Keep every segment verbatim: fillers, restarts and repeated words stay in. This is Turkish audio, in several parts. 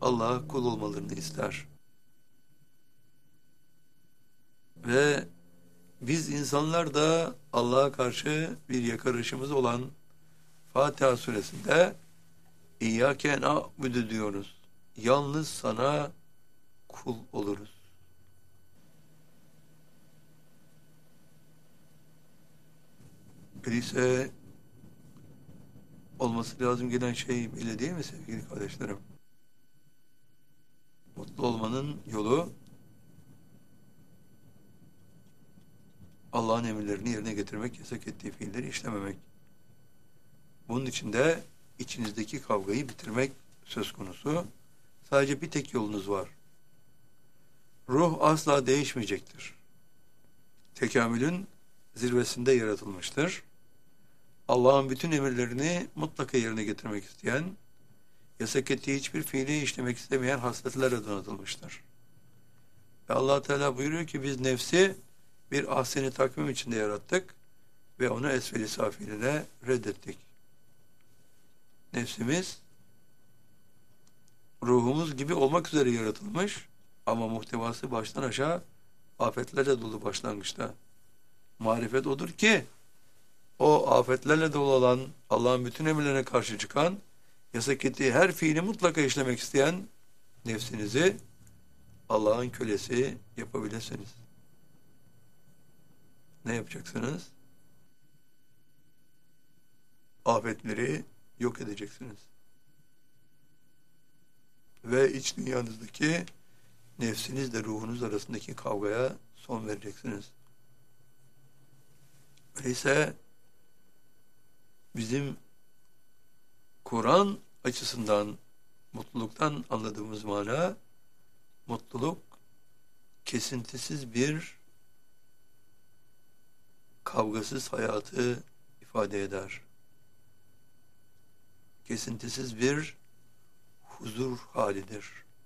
Allah'a kul olmalarını ister. Ve biz insanlar da Allah'a karşı bir yakarışımız olan Fatiha suresinde İyyâke na'budu diyoruz. Yalnız sana kul oluruz. Öyleyse olması lazım gelen şey belli değil mi sevgili kardeşlerim? Mutlu olmanın yolu Allah'ın emirlerini yerine getirmek, yasak ettiği fiilleri işlememek. Bunun için de içinizdeki kavgayı bitirmek söz konusu. Sadece bir tek yolunuz var. Ruh asla değişmeyecektir. Tekamülün zirvesinde yaratılmıştır. Allah'ın bütün emirlerini mutlaka yerine getirmek isteyen, yasak ettiği hiçbir fiili işlemek istemeyen hasletlerle donatılmıştır. Ve Allah Teala buyuruyor ki biz nefsi bir ahsen-i takvim içinde yarattık ve onu esfel-i safiline reddettik. Nefsimiz ruhumuz gibi olmak üzere yaratılmış ama muhtevası baştan aşağı afetlerle dolu başlangıçta. Marifet odur ki o afetlerle dolu olan Allah'ın bütün emirlerine karşı çıkan, yasak ettiği her fiili mutlaka işlemek isteyen nefsinizi Allah'ın kölesi yapabilirsiniz. Ne yapacaksınız? Afetleri yok edeceksiniz. Ve iç dünyanızdaki nefsinizle ruhunuz arasındaki kavgaya son vereceksiniz. Öyleyse bizim Kur'an açısından mutluluktan anladığımız mana, mutluluk kesintisiz bir kavgasız hayatı ifade eder. Kesintisiz bir huzur halidir.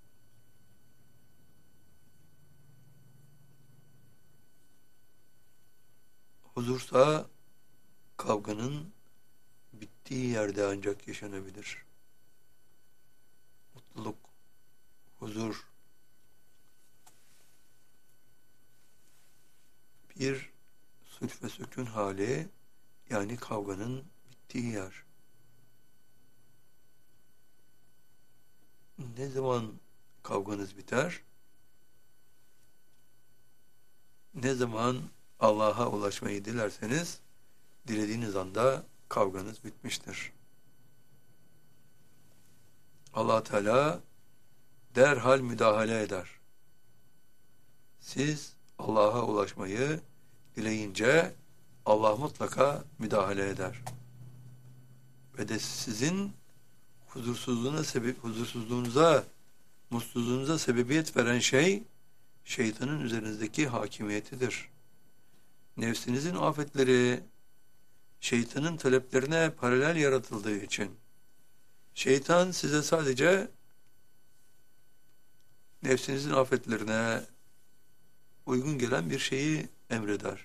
Huzursa kavganın bittiği yerde ancak yaşanabilir. Mutluluk, huzur, bir sulh ve sükun hali, yani kavganın bittiği yer. Ne zaman kavganız biter? Ne zaman Allah'a ulaşmayı dilerseniz, dilediğiniz anda kavganız bitmiştir. Allah Teala derhal müdahale eder. Siz Allah'a ulaşmayı dileyince Allah mutlaka müdahale eder. Ve de sizin huzursuzluğuna sebep, huzursuzluğunuza, mutsuzluğunuza sebebiyet veren şey şeytanın üzerinizdeki hakimiyetidir. Nefsinizin afetleri şeytanın taleplerine paralel yaratıldığı için şeytan size sadece nefsinizin afetlerine uygun gelen bir şeyi emreder.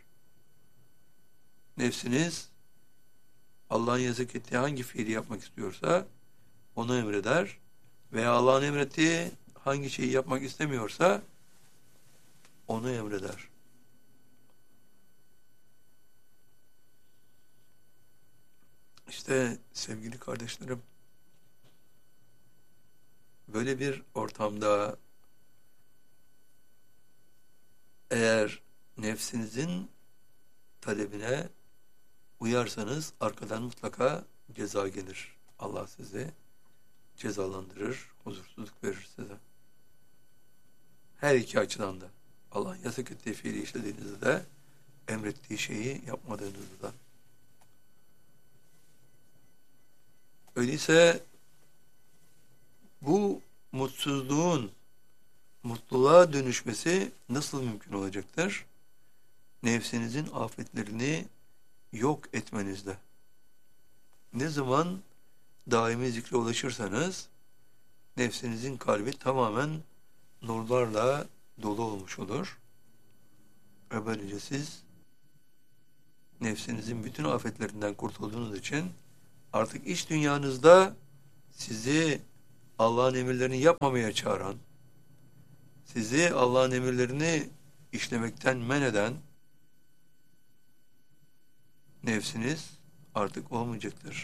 Nefsiniz Allah'ın yasak ettiği hangi fiili yapmak istiyorsa onu emreder veya Allah'ın emrettiği hangi şeyi yapmak istemiyorsa onu emreder. İşte sevgili kardeşlerim, böyle bir ortamda eğer nefsinizin talebine uyarsanız arkadan mutlaka ceza gelir. Allah sizi cezalandırır, huzursuzluk verir size. Her iki açıdan da. Allah'ın yasak ettiği fiili işlediğinizde de, emrettiği şeyi yapmadığınızda da. Öyleyse bu mutsuzluğun mutluluğa dönüşmesi nasıl mümkün olacaktır? Nefsinizin afetlerini yok etmenizle. Ne zaman daimi zikre ulaşırsanız nefsinizin kalbi tamamen nurlarla dolu olmuş olur. Ve böylece siz nefsinizin bütün afetlerinden kurtulduğunuz için artık iç dünyanızda sizi Allah'ın emirlerini yapmamaya çağıran, sizi Allah'ın emirlerini işlemekten men eden nefsiniz artık olmayacaktır.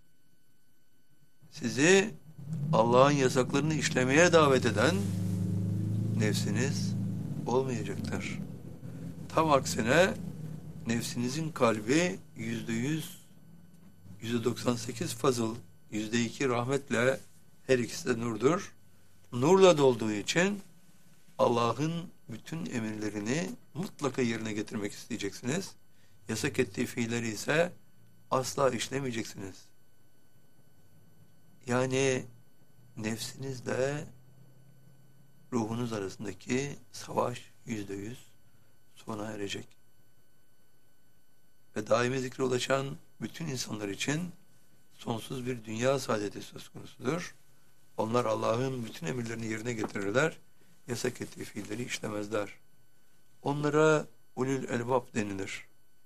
Sizi Allah'ın yasaklarını işlemeye davet eden nefsiniz olmayacaktır. Tam aksine nefsinizin kalbi yüzde yüz, yüzde doksan sekiz fazıl, yüzde iki rahmetle, her ikisi de nurdur. Nurla dolduğu için Allah'ın bütün emirlerini mutlaka yerine getirmek isteyeceksiniz. Yasak ettiği fiilleri ise asla işlemeyeceksiniz. Yani nefsinizle ruhunuz arasındaki savaş yüzde yüz sona erecek. Ve daimi zikre ulaşan bütün insanlar için sonsuz bir dünya saadeti söz konusudur. Onlar Allah'ın bütün emirlerini yerine getirirler. Yasak ettiği fiilleri işlemezler. Onlara ulul elbab denilir.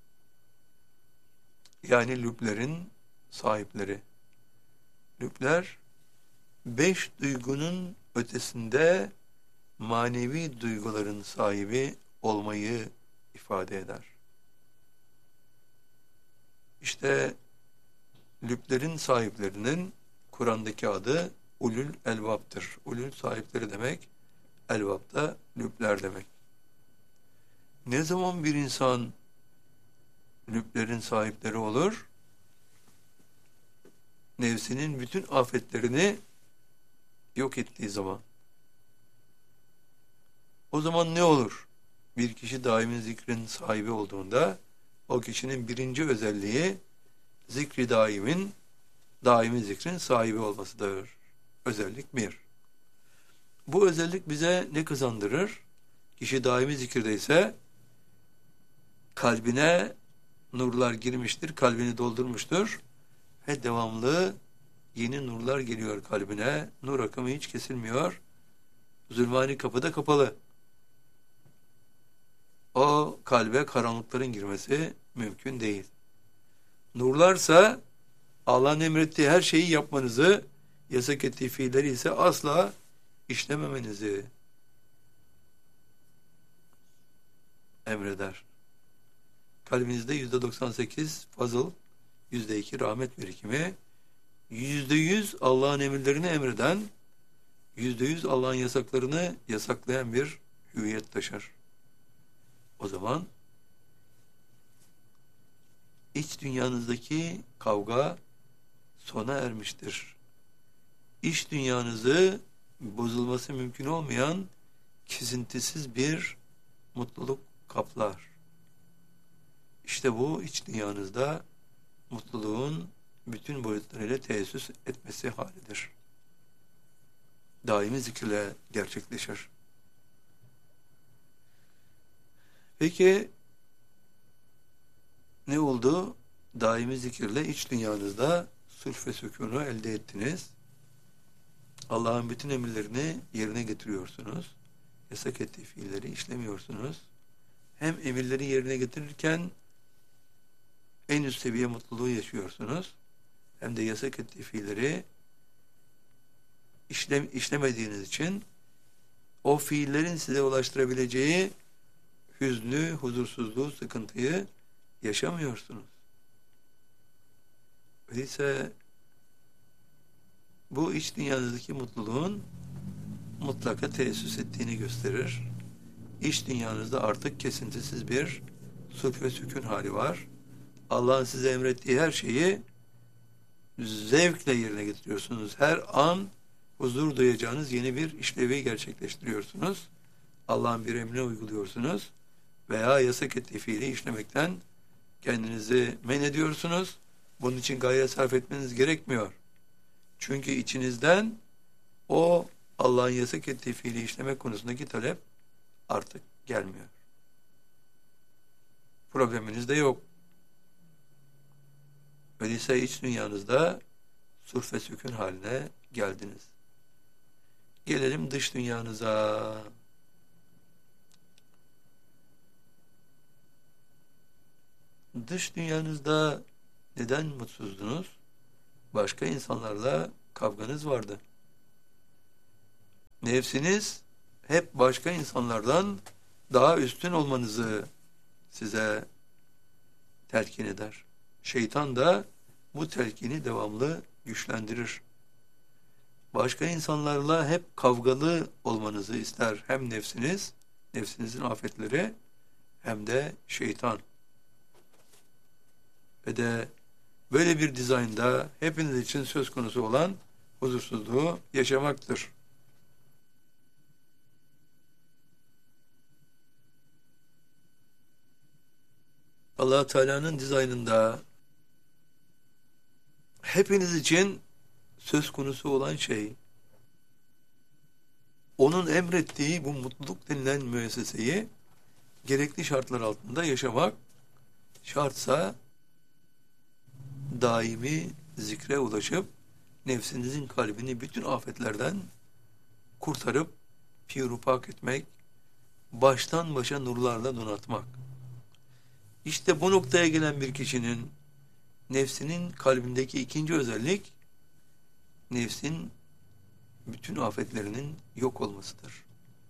Yani lüblerin sahipleri. Lübler, beş duygunun ötesinde manevi duyguların sahibi olmayı ifade eder. İşte lüblerin sahiplerinin Kur'an'daki adı ulul elbaptır. Ulul sahipleri demek, elbap da lübler demek. Ne zaman bir insan lüblerin sahipleri olur? Nefsinin bütün afetlerini yok ettiği zaman. O zaman ne olur? Bir kişi daimi zikrin sahibi olduğunda o kişinin birinci özelliği zikri daimin, daimi zikrin sahibi olmasıdır. Özellik bir. Bu özellik bize ne kazandırır? Kişi daimi zikirdeyse kalbine nurlar girmiştir, kalbini doldurmuştur ve devamlı yeni nurlar geliyor kalbine. Nur akımı hiç kesilmiyor. Zulmani kapı da kapalı. O kalbe karanlıkların girmesi mümkün değil. Nurlarsa Allah'ın emrettiği her şeyi yapmanızı, yasak ettiği fiilleri ise asla işlememenizi emreder. Kalbinizde yüzde doksan sekiz fazıl, yüzde iki rahmet birikimi, yüzde yüz Allah'ın emirlerini emreden, yüzde yüz Allah'ın yasaklarını yasaklayan bir hüviyet taşır. O zaman iç dünyanızdaki kavga sona ermiştir. İç dünyanızı bozulması mümkün olmayan kesintisiz bir mutluluk kaplar. İşte bu iç dünyanızda mutluluğun bütün boyutlarıyla teessüs etmesi halidir. Daimi zikirle gerçekleşir. Peki ne oldu? Daimi zikirle iç dünyanızda sulh ve sükûnu elde ettiniz. Allah'ın bütün emirlerini yerine getiriyorsunuz. Yasak ettiği fiilleri işlemiyorsunuz. Hem emirleri yerine getirirken en üst seviye mutluluğu yaşıyorsunuz. Hem de yasak ettiği fiilleri işlem, işlemediğiniz için o fiillerin size ulaştırabileceği hüznü, huzursuzluğu, sıkıntıyı yaşamıyorsunuz. Öyleyse bu iç dünyanızdaki mutluluğun mutlaka teessüs ettiğini gösterir. İç dünyanızda artık kesintisiz bir sulh ve sükun hali var. Allah'ın size emrettiği her şeyi zevkle yerine getiriyorsunuz. Her an huzur duyacağınız yeni bir işlevi gerçekleştiriyorsunuz. Allah'ın bir emrine uyguluyorsunuz veya yasak ettiği fiili işlemekten kendinizi men ediyorsunuz. Bunun için gayret sarf etmeniz gerekmiyor. Çünkü içinizden o Allah'ın yasak ettiği fiili işlemek konusundaki talep artık gelmiyor. Probleminiz de yok. Öyleyse iç dünyanızda sulh ve sükun haline geldiniz. Gelelim dış dünyanıza. Dış dünyanızda neden mutsuzdunuz? Başka insanlarla kavganız vardı. nefsiniz hep başka insanlardan daha üstün olmanızı size telkin eder. Şeytan da bu telkini devamlı güçlendirir. Başka insanlarla hep kavgalı olmanızı ister. Hem nefsiniz, nefsinizin afetleri, hem de şeytan. Ve de böyle bir dizaynda hepiniz için söz konusu olan huzursuzluğu yaşamaktır. Allah Teala'nın dizaynında hepiniz için söz konusu olan şey, onun emrettiği bu mutluluk denilen müesseseyi gerekli şartlar altında yaşamak, şartsa daimi zikre ulaşıp nefsinizin kalbini bütün afetlerden kurtarıp pirupak etmek, baştan başa nurlarla donatmak. İşte bu noktaya gelen bir kişinin nefsinin kalbindeki ikinci özellik, nefsin bütün afetlerinin yok olmasıdır.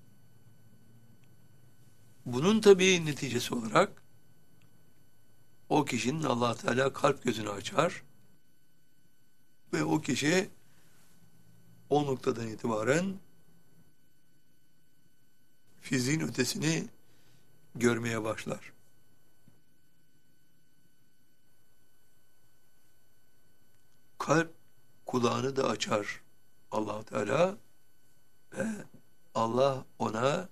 Bunun tabii neticesi olarak o kişinin Allah Teala kalp gözünü açar ve o kişi o noktadan itibaren fiziğin ötesini görmeye başlar. Kalp kulağını da açar Allah Teala ve Allah ona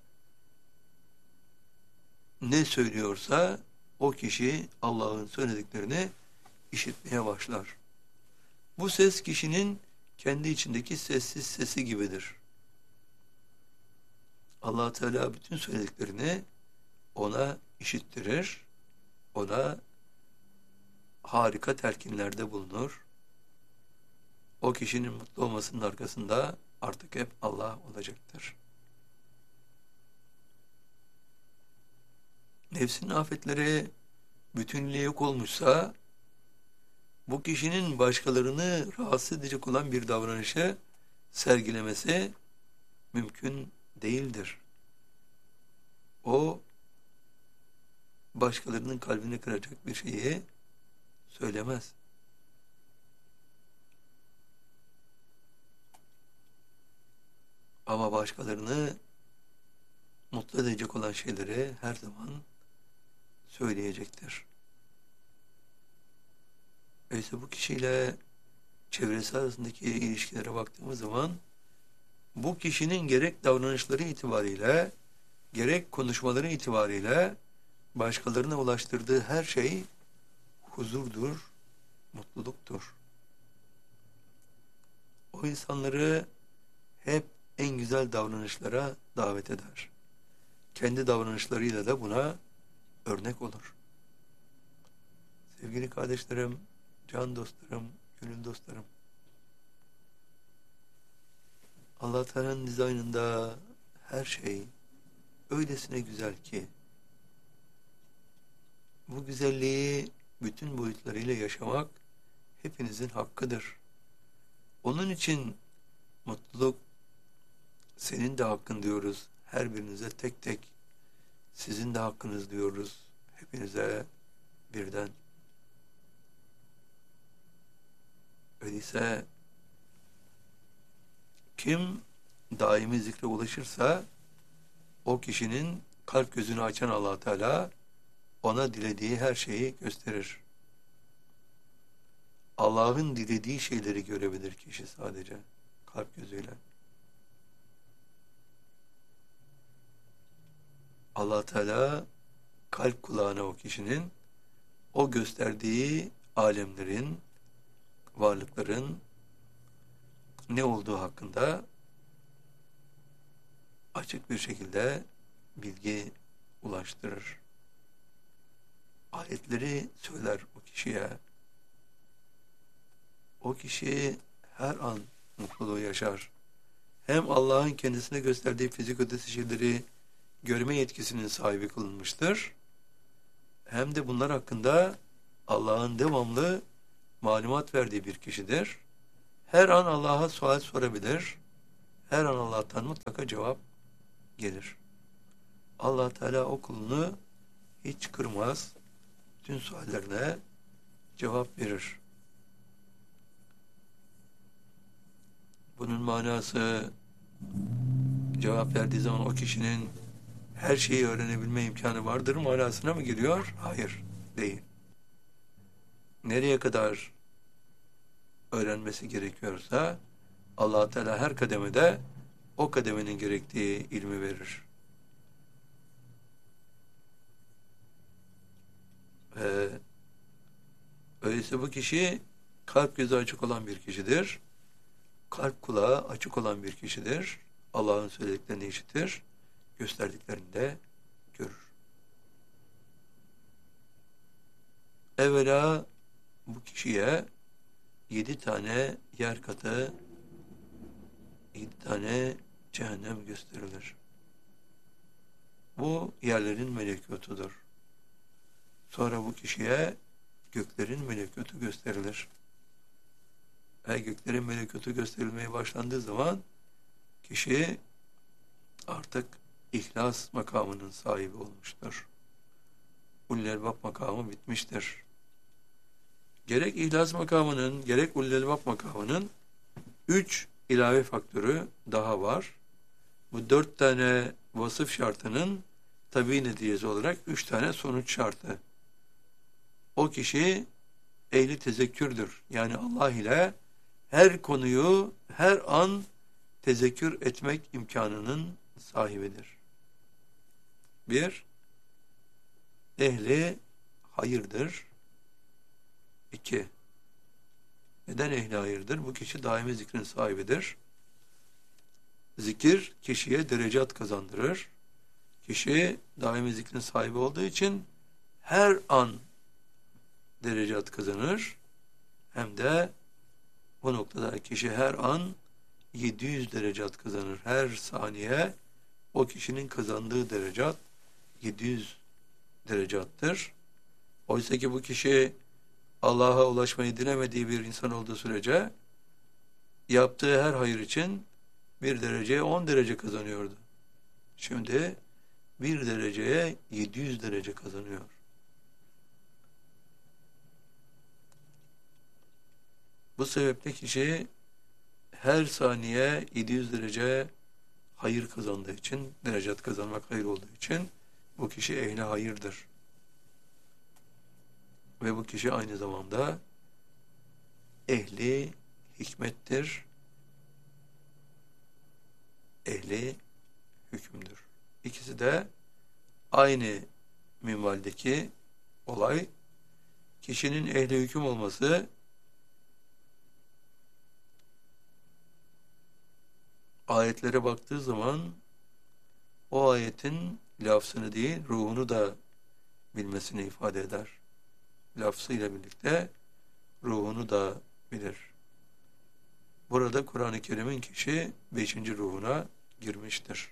ne söylüyorsa o kişi Allah'ın söylediklerini işitmeye başlar. Bu ses kişinin kendi içindeki sessiz sesi gibidir. Allah Teala bütün söylediklerini ona işittirir, ona harika telkinlerde bulunur. O kişinin mutlu olmasının arkasında artık hep Allah olacaktır. Nefsin afetleri bütünlüğe yok olmuşsa, bu kişinin başkalarını rahatsız edecek olan bir davranışı sergilemesi mümkün değildir. O, başkalarının kalbini kıracak bir şeyi söylemez. Ama başkalarını mutlu edecek olan şeyleri her zaman söyleyecektir. Öyleyse bu kişiyle çevresi arasındaki ilişkilere baktığımız zaman bu kişinin gerek davranışları itibariyle gerek konuşmaları itibariyle başkalarına ulaştırdığı her şey huzurdur, mutluluktur. O insanları hep en güzel davranışlara davet eder. Kendi davranışlarıyla da buna örnek olur. Sevgili kardeşlerim, can dostlarım, gönül dostlarım, Allah Teala'nın dizaynında her şey öylesine güzel ki bu güzelliği bütün boyutlarıyla yaşamak hepinizin hakkıdır. Onun için mutluluk senin de hakkın diyoruz. Her birinize tek tek sizin de hakkınız diyoruz. Hepinize birden. Öyleyse kim daimi zikre ulaşırsa o kişinin kalp gözünü açan Allah Teala ona dilediği her şeyi gösterir. Allah'ın dilediği şeyleri görebilir kişi sadece kalp gözüyle. Allah Teala kalp kulağına o kişinin o gösterdiği alemlerin, varlıkların ne olduğu hakkında açık bir şekilde bilgi ulaştırır. Ayetleri söyler o kişiye. O kişi her an mutluluğu yaşar. Hem Allah'ın kendisine gösterdiği fizik ötesi şeyleri görme yetkisinin sahibi kılınmıştır. Hem de bunlar hakkında Allah'ın devamlı malumat verdiği bir kişidir. Her an Allah'a sual sorabilir. her an Allah'tan mutlaka cevap gelir. Allah Teala o kulunu hiç kırmaz. Tüm suallerine cevap verir. Bunun manası cevap verdiği zaman o kişinin her şeyi öğrenebilme imkanı vardır manasına mı geliyor? Hayır, değil. Nereye kadar öğrenmesi gerekiyorsa Allah Teala her kademede o kademenin gerektiği ilmi verir. Ee, öyleyse bu kişi kalp gözü açık olan bir kişidir. Kalp kulağı açık olan bir kişidir. Allah'ın söylediklerini işitir. Gösterdiklerini de görür. Evvela bu kişiye yedi tane yer katı, yedi tane cehennem gösterilir. Bu yerlerin melekutudur. Sonra bu kişiye göklerin melekutu gösterilir. Ve göklerin melekutu gösterilmeye başlandığı zaman kişi artık ihlas makamının sahibi olmuştur. Ullel-Bab makamı bitmiştir. Gerek ihlas makamının, gerek Ullel-Bab makamının üç ilave faktörü daha var. Bu dört tane vasıf şartının tabii neticesi olarak üç tane sonuç şartı. O kişi ehli tezekkürdür. Yani Allah ile her konuyu her an tezekkür etmek imkanının sahibidir. Bir, ehli hayırdır. İki, neden ehli hayırdır? Bu kişi daimi zikrin sahibidir. Zikir kişiye derecat kazandırır. Kişi daimi zikrin sahibi olduğu için her an derecat kazanır. Hem de bu noktada kişi her an yedi yüz derecat kazanır. Her saniye o kişinin kazandığı derecat yedi yüz derecattır. Oysa ki bu kişi Allah'a ulaşmayı dilemediği bir insan olduğu sürece yaptığı her hayır için bir dereceye on derece kazanıyordu. Şimdi bir dereceye yedi yüz derece kazanıyor. Bu sebeple kişi her saniye yedi yüz derece hayır kazandığı için, derecat kazanmak hayır olduğu için bu kişi ehli hayırdır. Ve bu kişi aynı zamanda ehli hikmettir, ehli hükümdür. İkisi de aynı minvaldeki olay. Kişinin ehli hüküm olması ayetlere baktığı zaman o ayetin lafzını değil, ruhunu da bilmesini ifade eder. Lafzıyla birlikte ruhunu da bilir. Burada Kur'an-ı Kerim'in kişi beşinci ruhuna girmiştir.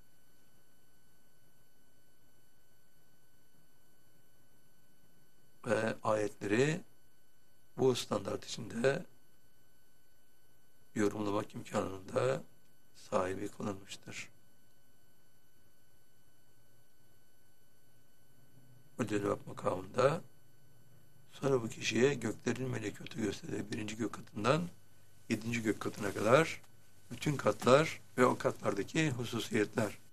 Ve ayetleri bu standart içinde yorumlamak imkanının da sahibi kılınmıştır. Ullel-Bab makamında sonra bu kişiye göklerin melekutu gösterir. Birinci gök katından yedinci gök katına kadar bütün katlar ve o katlardaki hususiyetler